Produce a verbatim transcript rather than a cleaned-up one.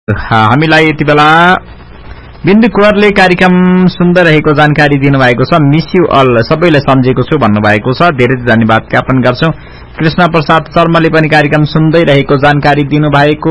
हामीलाई यति बेला बिन्दु कुवरले कार्यक्रम सुन्दै रहेको जानकारी दिनुभएको छ। मिस यु अल सबैलाई सम्झेको छु भन्नुभएको छ। धेरै धन्यवाद ज्ञापन गर्छौं। कृष्ण प्रसाद शर्माले पनि कार्यक्रम सुन्दै रहेको जानकारी दिनुभएको